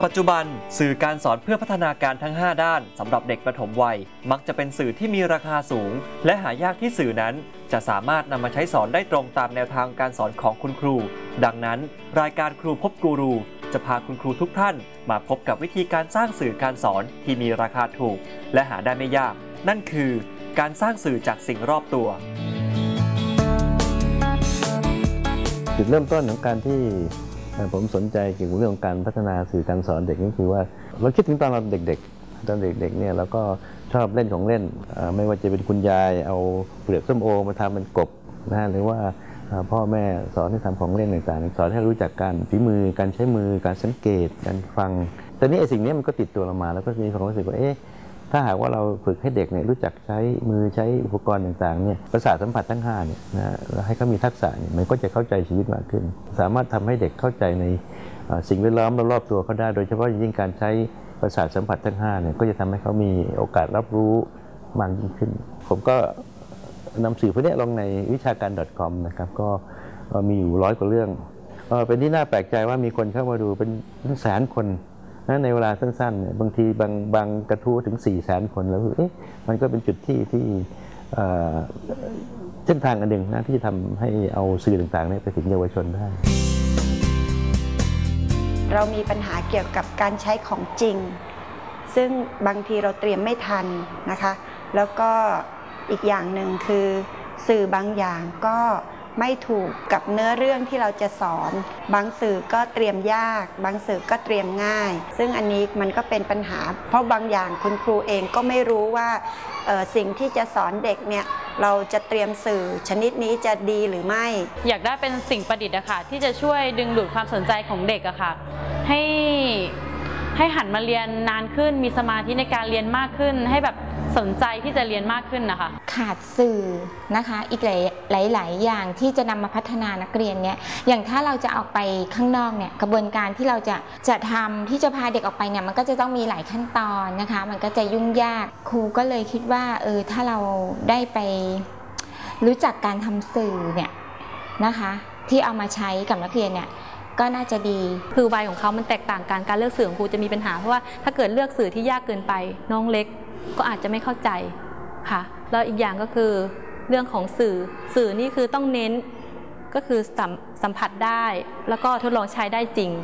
ปัจจุบันสื่อการสอนเพื่อพัฒนาการทั้ง 5 ด้านสำหรับเด็กประถมวัยมักจะเป็นสื่อที่มีราคาสูงและหายากที่สื่อนั้นจะสามารถนำมาใช้สอนได้ตรงตามแนวทางการสอนของคุณครูดังนั้นรายการครูพบกูรูจะพาคุณครูทุกท่านมาพบกับวิธีการสร้างสื่อการสอนที่มีราคาถูกและหาได้ไม่ยากนั่นคือการสร้างสื่อจากสิ่งรอบตัวจุดเริ่มต้นของการที่ผมสนใจเกี่ยวกับเรื่องของการพัฒนาสื่อการสอนเด็กนี่คือว่าเราคิดถึงตอนเราเด็กๆเนี่ยเราก็ชอบเล่นของเล่นไม่ว่าจะเป็นคุณยายเอาเปลือกส้มโอมาทำเป็นกบนะหรือว่าพ่อแม่สอนให้ทำของเล่นต่างๆสอนให้รู้จักการฝีมือการใช้มือการสังเกตการฟังแต่นี่ไอ้สิ่งนี้มันก็ติดตัวเรามาแล้วก็มีความรู้สึกว่าถ้าหากว่าเราฝึกให้เด็กเนี่ยรู้จักใช้มือใช้อุปกรณ์ต่างๆเนี่ยประสาทสัมผัสทั้ง5เนี่ยนะให้เขามีทักษะเนี่ยมันก็จะเข้าใจชีวิตมากขึ้นสามารถทำให้เด็กเข้าใจในสิ่งแวดล้อมรอบๆตัวเขาได้โดยเฉพาะยิ่งการใช้ประสาทสัมผัสทั้ง5เนี่ยก็จะทำให้เขามีโอกาสรับรู้มากยิ่งขึ้นผมก็นำสื่อพวกนี้ลงในวิชาการ .com นะครับก็มีอยู่100 กว่าเรื่องเป็นที่น่าแปลกใจว่ามีคนเข้ามาดูเป็นแสนคนในเวลาสั้นๆเนี่ยบางทีบางกระทู้ถึง400,000 คนแล้วมันก็เป็นจุดที่เส้นทางอันหนึ่งนะที่จะทำให้เอาสื่อต่างๆไปถึงเยาวชนได้เรามีปัญหาเกี่ยวกับการใช้ของจริงซึ่งบางทีเราเตรียมไม่ทันนะคะแล้วก็อีกอย่างหนึ่งคือสื่อบางอย่างก็ไม่ถูกกับเนื้อเรื่องที่เราจะสอนบางสื่อก็เตรียมยากบางสื่อก็เตรียมง่ายซึ่งอันนี้มันก็เป็นปัญหาเพราะบางอย่างคุณครูเองก็ไม่รู้ว่าสิ่งที่จะสอนเด็กเนี่ยเราจะเตรียมสื่อชนิดนี้จะดีหรือไม่อยากได้เป็นสิ่งประดิษฐ์อะค่ะที่จะช่วยดึงดูดความสนใจของเด็กอะค่ะให้หันมาเรียนนานขึ้นมีสมาธิในการเรียนมากขึ้นให้แบบสนใจที่จะเรียนมากขึ้นนะคะขาดสื่อนะคะอีกหลายอย่างที่จะนำมาพัฒนานักเรียนเนี่ยอย่างถ้าเราจะออกไปข้างนอกเนี่ยกระบวนการที่เราจะทำที่จะพาเด็กออกไปเนี่ยมันก็จะต้องมีหลายขั้นตอนนะคะมันก็จะยุ่งยากครูก็เลยคิดว่าถ้าเราได้ไปรู้จักการทำสื่อเนี่ยนะคะที่เอามาใช้กับนักเรียนเนี่ยก็น่าจะดีคือวัยของเขามันแตกต่างกันการเลือกสื่อของครูจะมีปัญหาเพราะว่าถ้าเกิดเลือกสื่อที่ยากเกินไปน้องเล็กก็อาจจะไม่เข้าใจค่ะแล้วอีกอย่างก็คือเรื่องของสื่อนี่คือต้องเน้นก็คือสัมผัสได้แล้วก็ทดลองใช้ได้จริง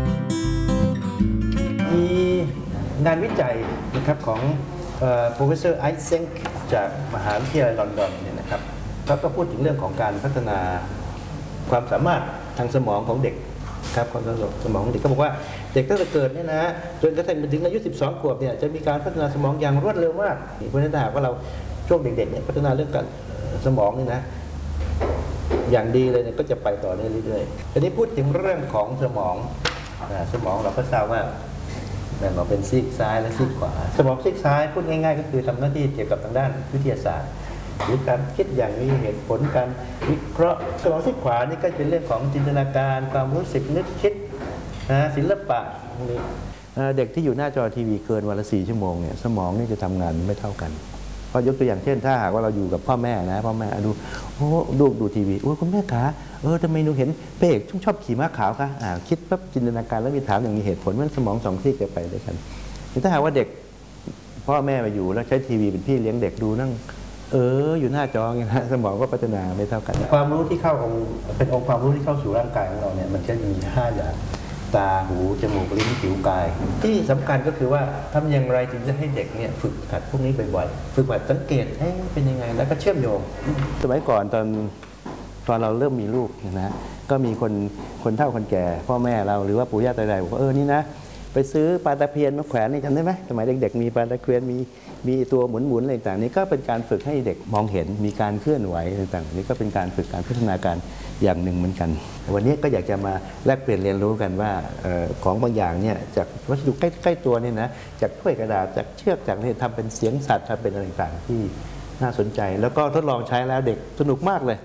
มีงานวิจัยนะครับของ Professor Isaac จากมหาวิทยาลัยลอนดอนเนี่ยนะครับเขาก็พูดถึงเรื่องของการพัฒนาความสามารถทางสมองของเด็กครับความสมองของเด็กก็บอกว่าเด็กตั้งแต่เกิดเนี่ยนะจนกระทั่งถึงอายุ12 ขวบเนี่ยจะมีการพัฒนาสมองอย่างรวดเร็วมากเพราะฉะนั้นถ้าหากว่าเราช่วงเด็กๆเนี่ยพัฒนาเรื่องการสมองนี่นะอย่างดีเลยเนี่ยก็จะไปต่อเรื่อยๆทีนี้พูดถึงเรื่องของสมองเราก็ทราบว่าแบ่งออกเป็นซีกซ้ายและซีกขวาสมองซีกซ้ายพูดง่ายๆก็คือทำหน้าที่เกี่ยวกับทางด้านวิทยาศาสตร์หรือการคิดอย่างมีเหตุผลการวิเคราะห์สมองซีกขวานี่ก็เป็นเรื่องของจินตนาการความรู้สึกนึกคิดศิลปะนี่เด็กที่อยู่หน้าจอทีวีเกินวันละ4 ชั่วโมงเนี่ยสมองนี่จะทำงานไม่เท่ากันก็ยกตัวอย่างเช่นถ้าหากว่าเราอยู่กับพ่อแม่นะพ่อแม่ดูทีวีคุณแม่ขาทำไมหนูเห็นเป๊กชอบขี่ม้าขาวคะคิดปั๊บจินตนาการแล้วมีถามอย่างมีเหตุผลมันสมอง2 ซีกจะไปด้วยกันถ้าหากว่าเด็กพ่อแม่มาอยู่แล้วใช้ทีวีเป็นพี่เลี้ยงเด็กดูนั่งอยู่หน้าจอไงนะสมองก็พัฒนาไม่เท่ากันความรู้ที่เข้าเป็นองค์ความรู้ที่เข้าสู่ร่างกายของเราเนี่ยมันก็มี5 อย่างตาหูจมูกลิ้นผิวกายที่สำคัญก็คือว่าทำอย่างไรถึงจะให้เด็กเนี่ยฝึกหัดพวกนี้บ่อยๆฝึกหัดสังเกตเป็นยังไงแล้วก็เชื่อมโยงสมัยก่อนตอนเราเริ่มมีลูกนะก็มีคนเฒ่าคนแก่พ่อแม่เราหรือว่าปู่ย่าตายายบอกว่านี่นะไปซื้อปลาตะเพียนมาแขวนนี่จำได้ไหมสมัยเด็กๆมีปลาตะเพียนมีตัวหมุนๆอะไรต่างๆนี้ก็เป็นการฝึกให้เด็กมองเห็นมีการเคลื่อนไหวต่างๆนี้ก็เป็นการฝึกการพัฒนาการอย่างหนึ่งเหมือนกันวันนี้ก็อยากจะมาแลกเปลี่ยนเรียนรู้กันว่าของบางอย่างเนี่ยจากวัสดุใกล้ๆตัวนี่นะจากถ้วยกระดาษจากเชือกจากนี่ทำเป็นเสียงสัตว์ทำเป็นอะไรต่างๆที่น่าสนใจแล้วก็ทดลองใช้แล้วเด็กสนุกมากเลย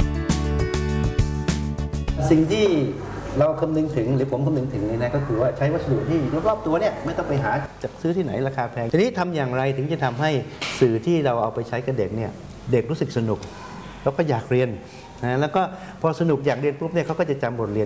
สิ่งที่เราคำนึงถึงหรือผมคำนึงถึงนี่นะก็คือว่าใช้วัสดุที่รอบๆตัวเนี่ยไม่ต้องไปหาจากซื้อที่ไหนราคาแพงทีนี้ทำอย่างไรถึงจะทำให้สื่อที่เราเอาไปใช้กับเด็กเนี่ยเด็กรู้สึกสนุกแล้วก็อยากเรียนนะแล้วก็พอสนุกอยากเรียนปุ๊บเนี่ยเขาก็จะจำบทเรียนเนี่ย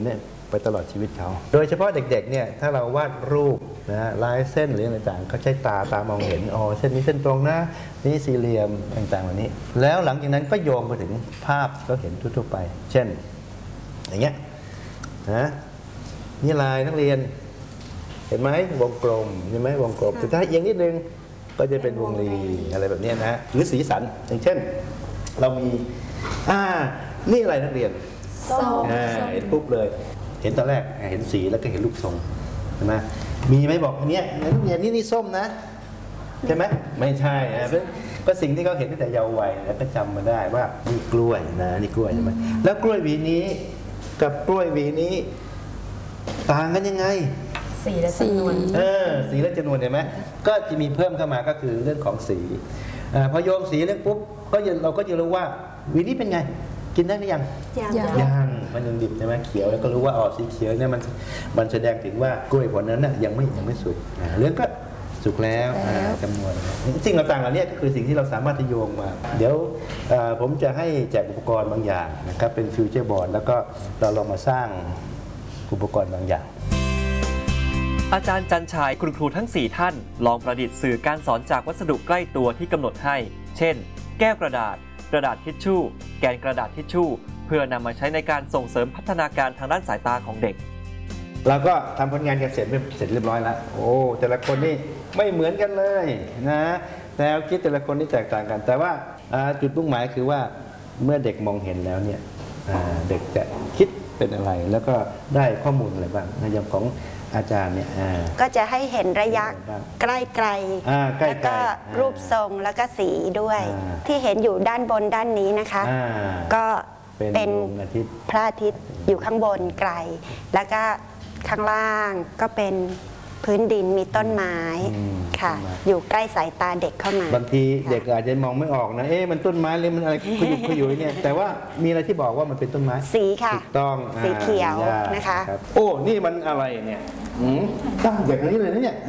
ไปตลอดชีวิตเขาโดยเฉพาะเด็กๆเนี่ยถ้าเราวาดรูปนะลายเส้นหรืออะไรต่างเขาใช้ตามองเห็นอ๋อเส้นนี้เส้นตรงนะนี่สี่เหลี่ยมต่างๆเหล่านี้แล้วหลังจากนั้นก็โยงไปถึงภาพที่เขาเห็นทั่วๆไปเช่นอย่างเงี้ยนะนี่ลายนักเรียนเห็นไหมวงกลมเห็นไหมวงกลมแต่ถ้าเอียงนิดนึงก็จะเป็นวงรีอะไรแบบนี้นะหรือสีสันอย่างเช่นเรามีนี่อะไรนักเรียนเห็นปุ๊บเลยเห็นตอนแรกเห็นสีแล้วก็เห็นรูปทรงใช่ไหมมีไหมบอกเนี้ยนักเรียนนี่ส้มนะใช่ไหมไม่ใช่นะก็สิ่งที่เขาเห็นตั้งแต่เยาว์วัยแล้วก็จำมาได้ว่านี่กล้วยนะนี่กล้วยใช่ไหมแล้วกล้วยหวีนี้กับกล้วยหวีนี้ต่างกันยังไงสีและจำนวนสีและจำนวนเห็นไหมก็จะมีเพิ่มเข้ามาก็คือเรื่องของสีพอโยงสีเรื่องปุ๊บก็เราก็จะรู้ว่าหวีนี้เป็นไงกินได้หรือยังยังมันยังดิบใช่ไหมเขียวแล้วก็รู้ว่าสีเขียวเนี่ยมันแสดงถึงว่ากล้วยผลนั้นน่ะยังไม่สุกเรื่องก็สุกแล้วจำนวนสิ่งต่างๆเหล่านี้ก็คือสิ่งที่เราสามารถจะโยงมาเดี๋ยวผมจะให้แจกอุปกรณ์บางอย่างนะครับเป็นฟิวเจอร์บอร์ดแล้วก็เราลองมาสร้างอุปกรณ์บางอย่างอาจารย์จันชัยคุณครูทั้ง4ท่านลองประดิษฐ์สื่อการสอนจากวัสดุใกล้ตัวที่กำหนดให้เช่นแก้วกระดาษทิชชู่แกนกระดาษทิชชู่เพื่อนำมาใช้ในการส่งเสริมพัฒนาการทางด้านสายตาของเด็กเราก็ทำผลงานกันเสร็จเรียบร้อยแล้วโอ้แต่ละคนนี่ไม่เหมือนกันเลยนะแนวคิดแต่ละคนนี่แตกต่างกันแต่ว่าจุดมุ่งหมายคือว่าเมื่อเด็กมองเห็นแล้วเนี่ยเด็กจะคิดเป็นอะไรแล้วก็ได้ข้อมูลอะไรบ้างในอย่างของอาจารย์เนี่ยก็จะให้เห็นระยะใกล้ๆแล้วก็รูปทรงแล้วก็สีด้วยที่เห็นอยู่ด้านบนด้านนี้นะคะก็เป็นพระอาทิตย์อยู่ข้างบนไกลแล้วก็ข้างล่างก็เป็นพื้นดินมีต้นไม้ค่ะอยู่ใกล้สายตาเด็กเข้ามาบางทีเด็กอาจจะมองไม่ออกนะมันต้นไม้หรือมันอะไรขยุยเนี่ยแต่ว่ามีอะไรที่บอกว่ามันเป็นต้นไม้สีค่ะถูกต้องสีเขียวนะคะโอ้นี่มันอะไรเนี่ยตั้งแบบนี้เลยนะเนี่ย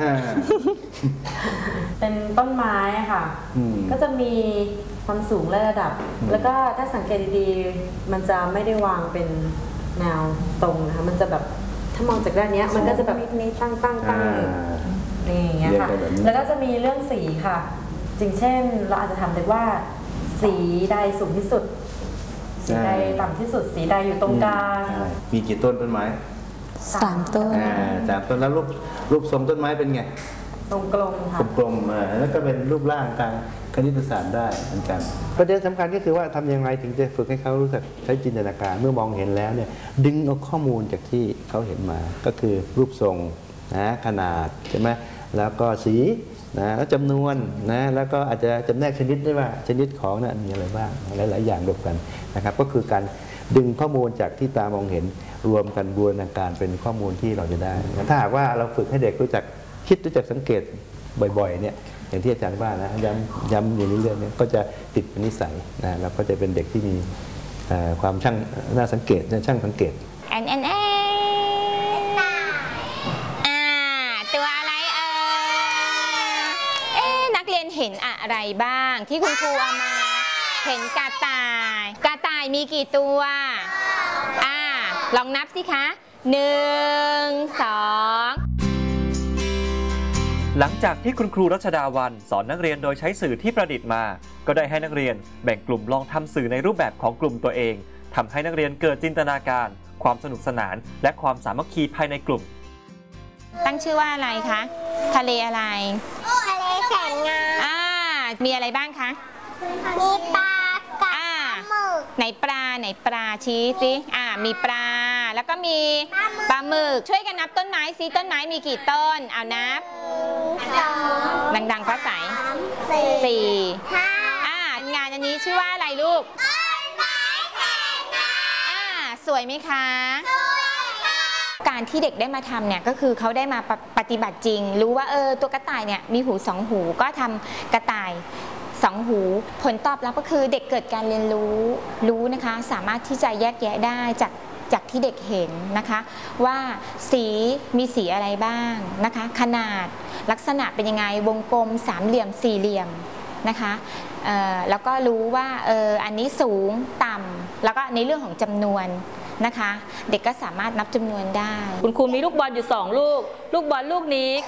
เป็นต้นไม้ค่ะก็จะมีความสูงและระดับแล้วก็ถ้าสังเกตดีๆมันจะไม่ได้วางเป็นแนวตรงนะคะมันจะแบบถ้ามองจากด้านนี้มันก็จะแบบตั้งนี่อย่างเงี้ยค่ะแล้วก็จะมีเรื่องสีค่ะอย่างเช่นเราอาจจะถามเด็กว่าสีใดสูงที่สุดสีใดต่ำที่สุดสีใดอยู่ตรงกลางมีกี่ต้นต้นไม้ 3 ต้น 3 ต้นแล้วรูปทรงต้นไม้เป็นไงทรงกลมค่ะกลมแล้วก็เป็นรูปร่างทางคณิตศาสตร์ได้เหมือนกันประเด็นสำคัญก็คือว่าทำยังไงถึงจะฝึกให้เขารู้สึกใช้จินตนาการเมื่อมองเห็นแล้วเนี่ยดึงเอาข้อมูลจากที่เขาเห็นมาก็คือรูปทรงนะขนาดใช่ไหมแล้วก็สีนะแล้วจำนวนนะแล้วก็อาจจะจำแนกชนิดได้ว่าชนิดของนั้นมีอะไรบ้างหลายๆอย่างรวมกันนะครับก็คือการดึงข้อมูลจากที่ตามองเห็นรวมกันบูรณาการเป็นข้อมูลที่เราจะได้ถ้าหากว่าเราฝึกให้เด็กรู้จักคิดรู้จักสังเกตบ่อยๆเนี่ยอย่างที่อาจารย์ว่านะย้ำอยู่เรื่อยๆเนี่ยก็จะติดเป็นนิสัยนะแล้วก็จะเป็นเด็กที่มีความช่างน่าสังเกตช่างสังเกตตัวอะไรนักเรียนเห็นอะไรบ้างที่คุณครูเอามาเห็นกระต่ายมีกี่ตัวลองนับสิคะ1 2 หลังจากที่คุณครูรัชดาวันสอนนักเรียนโดยใช้สื่อที่ประดิษฐ์มาก็ได้ให้นักเรียนแบ่งกลุ่มลองทำสื่อในรูปแบบของกลุ่มตัวเองทำให้นักเรียนเกิดจินตนาการความสนุกสนานและความสามัคคีภายในกลุ่มตั้งชื่อว่าอะไรคะทะเลอะไรทะเลแสนงามมีอะไรบ้างคะมีปลากับหมึกไหนปลาชี้สิมีปลาแล้วก็มีปลาหมึกช่วยกันนับต้นไม้สิต้นไม้มีกี่ต้นเอานับ2ดังๆฟ้าใส4 5งานอันนี้ชื่อว่าอะไรลูกต้นไม้แสนงามสวยไหมคะการที่เด็กได้มาทำเนี่ยก็คือเขาได้มาปฏิบัติจริงรู้ว่าตัวกระต่ายเนี่ยมีหู2 หูก็ทำกระต่าย2 หูผลตอบรับก็คือเด็กเกิดการเรียนรู้นะคะสามารถที่จะแยกแยะได้จากที่เด็กเห็นนะคะว่าสีมีสีอะไรบ้างนะคะขนาดลักษณะเป็นยังไงวงกลม3 เหลี่ยม4 เหลี่ยมนะคะแล้วก็รู้ว่าอันนี้สูงต่ำแล้วก็ในเรื่องของจำนวนนะคะ เด็กก็สามารถนับจำนวนได้คุณครูมีลูกบอลอยู่2 ลูก ลูกบอลลูกนี้